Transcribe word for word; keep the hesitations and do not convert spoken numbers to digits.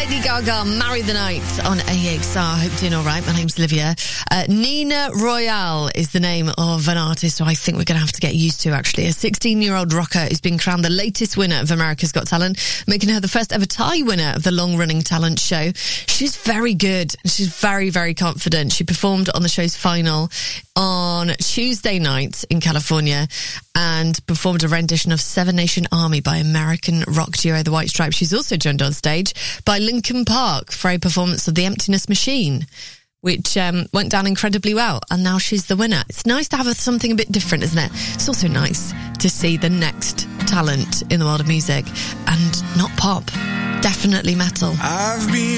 Lady Gaga, Marry the Night on A X R. Hope you're doing all right. My name's Olivia. Uh, Nina Royale is the name of an artist who I think we're going to have to get used to, actually. A sixteen-year-old rocker who's been crowned the latest winner of America's Got Talent, making her the first ever Thai winner of the long-running talent show. She's very good. She's very, very confident. She performed on the show's final on Tuesday night in California and performed a rendition of Seven Nation Army by American rock duo The White Stripes. She's also joined on stage by Linkin Park for a performance of The Emptiness Machine, which um, went down incredibly well, and now she's the winner. It's nice to have a, something a bit different, isn't it? It's also nice to see the next talent in the world of music, and not pop, definitely metal. I've been